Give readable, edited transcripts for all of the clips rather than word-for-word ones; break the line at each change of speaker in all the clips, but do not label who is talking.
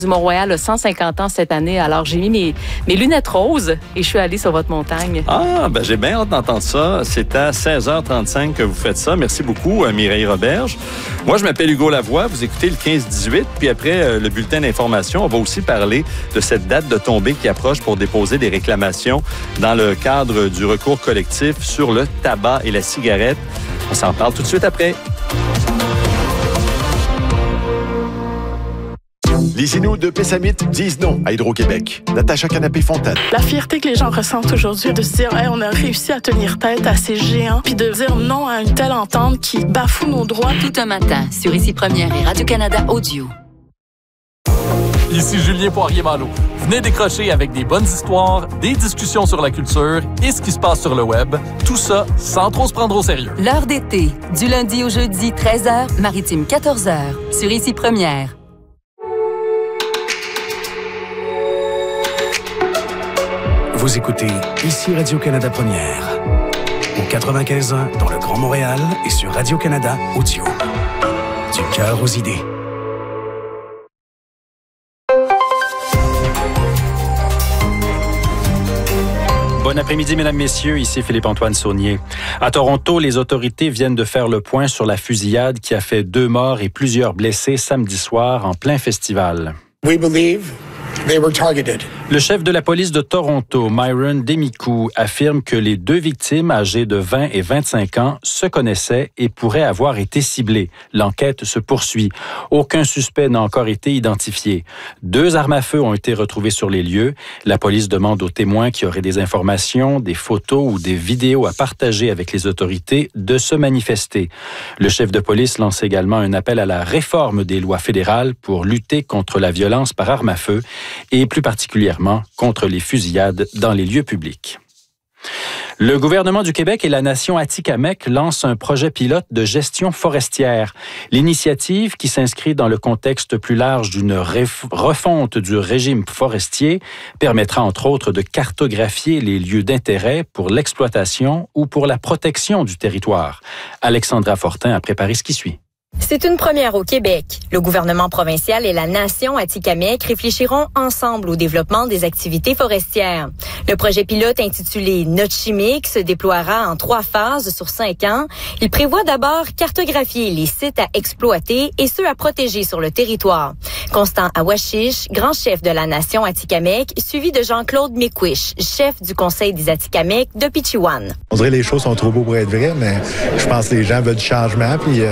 du Mont-Royal a 150 ans cette année. Alors, j'ai mis mes lunettes roses et je suis allée sur votre montagne.
Ah, ben j'ai bien hâte d'entendre ça. C'est à 16h35 que vous faites ça. Merci beaucoup, Mireille Roberge. Moi, je m'appelle Hugo Lavoie. Vous écoutez le 15-18. Puis après le bulletin d'information, on va aussi parler de cette date de tombée qui approche pour déposer des réclamations dans le cadre du recours collectif sur le tabac et la cigarette. On s'en parle tout de suite après.
Les Inuits de Pessamit disent non à Hydro-Québec. Natacha Canapé-Fontaine.
La fierté que les gens ressentent aujourd'hui de se dire hey, on a réussi à tenir tête à ces géants, puis de dire non à une telle entente qui bafoue nos droits.
Tout un matin sur Ici Première et Radio-Canada Audio.
Ici Julien Poirier-Malo. Venez décrocher avec des bonnes histoires, des discussions sur la culture et ce qui se passe sur le web. Tout ça sans trop se prendre au sérieux.
L'heure d'été, du lundi au jeudi, 13h, Maritime 14h, sur Ici Première.
Vous écoutez Ici Radio-Canada Première, au 95.1 dans le Grand Montréal et sur Radio-Canada Audio. Du cœur aux idées.
Bon après-midi, mesdames, messieurs. Ici Philippe-Antoine Saunier. À Toronto, les autorités viennent de faire le point sur la fusillade qui a fait 2 morts et plusieurs blessés samedi soir en plein festival.
We believe they were targeted.
Le chef de la police de Toronto, Myron Demikou, affirme que les 2 victimes âgées de 20 et 25 ans se connaissaient et pourraient avoir été ciblées. L'enquête se poursuit. Aucun suspect n'a encore été identifié. 2 armes à feu ont été retrouvées sur les lieux. La police demande aux témoins qui auraient des informations, des photos ou des vidéos à partager avec les autorités de se manifester. Le chef de police lance également un appel à la réforme des lois fédérales pour lutter contre la violence par arme à feu et plus particulièrement contre les fusillades dans les lieux publics. Le gouvernement du Québec et la nation Atikamekw lancent un projet pilote de gestion forestière. L'initiative, qui s'inscrit dans le contexte plus large d'une refonte du régime forestier, permettra entre autres de cartographier les lieux d'intérêt pour l'exploitation ou pour la protection du territoire. Alexandra Fortin a préparé ce qui suit.
C'est une première au Québec. Le gouvernement provincial et la nation Atikamekw réfléchiront ensemble au développement des activités forestières. Le projet pilote intitulé Notchimik se déploiera en 3 phases sur 5 ans. Il prévoit d'abord cartographier les sites à exploiter et ceux à protéger sur le territoire. Constant Awashish, grand chef de la nation Atikamekw, suivi de Jean-Claude Mekwish, chef du conseil des Atikamekw de Pichiwan.
On dirait que les choses sont trop beaux pour être vraies, mais je pense que les gens veulent du changement, puis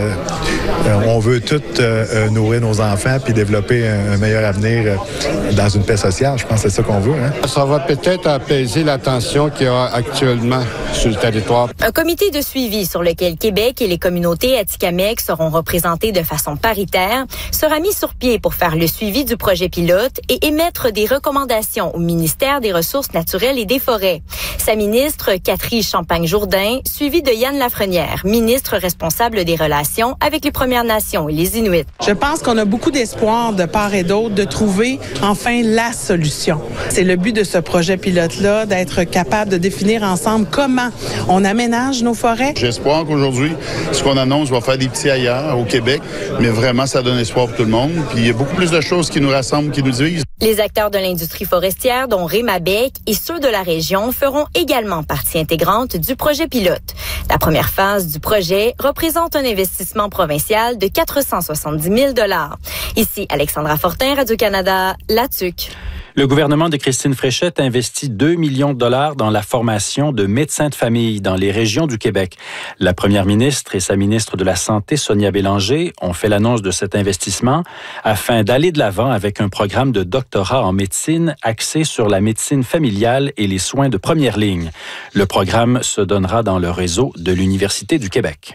on veut tous nourrir nos enfants puis développer un meilleur avenir dans une paix sociale. Je pense que c'est ça qu'on veut. Hein?
Ça va peut-être apaiser la tension qu'il y a actuellement sur le territoire.
Un comité de suivi sur lequel Québec et les communautés Atikamekw seront représentés de façon paritaire sera mis sur pied pour faire le suivi du projet pilote et émettre des recommandations au ministère des Ressources naturelles et des Forêts. Sa ministre, Catherine Champagne-Jourdain, suivie de Yann Lafrenière, ministre responsable des relations avec les Premières Nations et les Inuits.
Je pense qu'on a beaucoup d'espoir de part et d'autre de trouver enfin la solution. C'est le but de ce projet pilote-là, d'être capable de définir ensemble comment on aménage nos forêts.
J'espère qu'aujourd'hui, ce qu'on annonce va faire des petits ailleurs au Québec, mais vraiment, ça donne espoir pour tout le monde. Puis il y a beaucoup plus de choses qui nous rassemblent, qui nous divisent.
Les acteurs de l'industrie forestière, dont Rémabec et ceux de la région, feront également partie intégrante du projet pilote. La première phase du projet représente un investissement provincial de 470 000 $. Ici, Alexandra Fortin, Radio-Canada, La Tuque.
Le gouvernement de Christine Fréchette investit 2 millions de dollars dans la formation de médecins de famille dans les régions du Québec. La première ministre et sa ministre de la Santé, Sonia Bélanger, ont fait l'annonce de cet investissement afin d'aller de l'avant avec un programme de doctorat en médecine axé sur la médecine familiale et les soins de première ligne. Le programme se donnera dans le réseau de l'Université du Québec.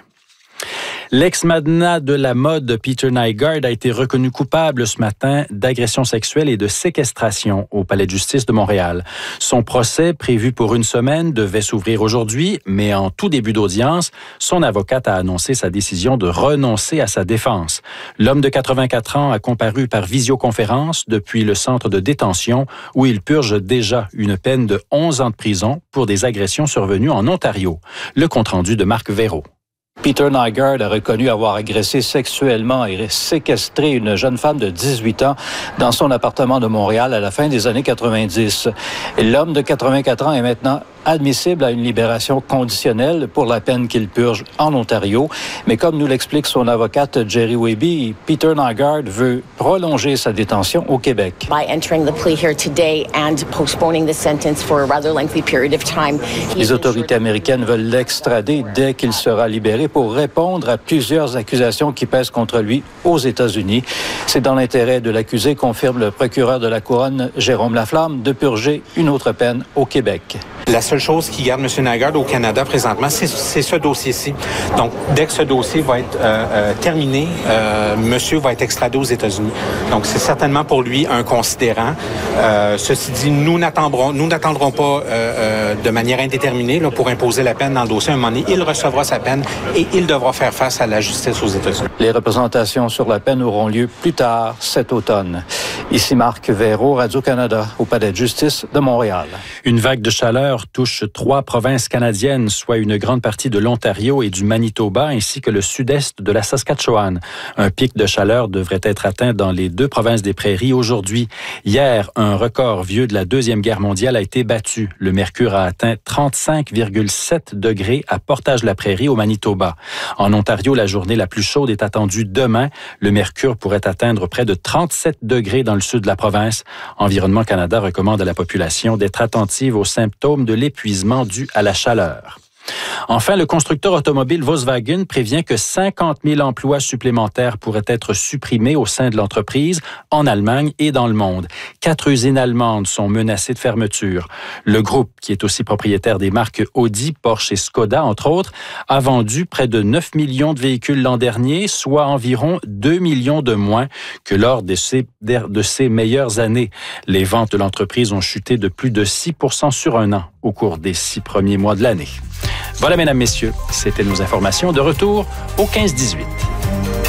L'ex-magnat de la mode Peter Nygard a été reconnu coupable ce matin d'agression sexuelle et de séquestration au Palais de justice de Montréal. Son procès, prévu pour une semaine, devait s'ouvrir aujourd'hui, mais en tout début d'audience, son avocate a annoncé sa décision de renoncer à sa défense. L'homme de 84 ans a comparu par visioconférence depuis le centre de détention où il purge déjà une peine de 11 ans de prison pour des agressions survenues en Ontario. Le compte-rendu de Marc Véraud.
Peter Nygard a reconnu avoir agressé sexuellement et séquestré une jeune femme de 18 ans dans son appartement de Montréal à la fin des années 90. L'homme de 84 ans est maintenant admissible à une libération conditionnelle pour la peine qu'il purge en Ontario. Mais comme nous l'explique son avocate Jerry Weby, Peter Nygard veut prolonger sa détention au Québec. Les autorités américaines veulent l'extrader dès qu'il sera libéré pour répondre à plusieurs accusations qui pèsent contre lui aux États-Unis. C'est dans l'intérêt de l'accusé, confirme le procureur de la Couronne, Jérôme Laflamme, de purger une autre peine au Québec.
La seule chose qui garde M. Nygard au Canada présentement, c'est ce dossier-ci. Donc, dès que ce dossier va être terminé, monsieur va être extradé aux États-Unis. Donc, c'est certainement pour lui un considérant. Ceci dit, nous n'attendrons pas de manière indéterminée là, pour imposer la peine dans le dossier. À un moment donné, il recevra sa peine et il devra faire face à la justice aux États-Unis.
Les représentations sur la peine auront lieu plus tard cet automne. Ici Marc Véraud, Radio-Canada, au Palais de justice de Montréal.
Une vague de chaleur touche 3 provinces canadiennes, soit une grande partie de l'Ontario et du Manitoba, ainsi que le sud-est de la Saskatchewan. Un pic de chaleur devrait être atteint dans les 2 provinces des Prairies aujourd'hui. Hier, un record vieux de la Deuxième Guerre mondiale a été battu. Le mercure a atteint 35,7 degrés à Portage-la-Prairie, au Manitoba. En Ontario, la journée la plus chaude est attendue demain. Le mercure pourrait atteindre près de 37 degrés dans le sud de la province. Environnement Canada recommande à la population d'être attentive aux symptômes de l'épuisement dû à la chaleur. Enfin, le constructeur automobile Volkswagen prévient que 50 000 emplois supplémentaires pourraient être supprimés au sein de l'entreprise en Allemagne et dans le monde. 4 usines allemandes sont menacées de fermeture. Le groupe, qui est aussi propriétaire des marques Audi, Porsche et Skoda, entre autres, a vendu près de 9 millions de véhicules l'an dernier, soit environ 2 millions de moins que lors de ses meilleures années. Les ventes de l'entreprise ont chuté de plus de 6% sur un an au cours des 6 premiers mois de l'année. Voilà, mesdames, messieurs, c'était nos informations. De retour au 15-18.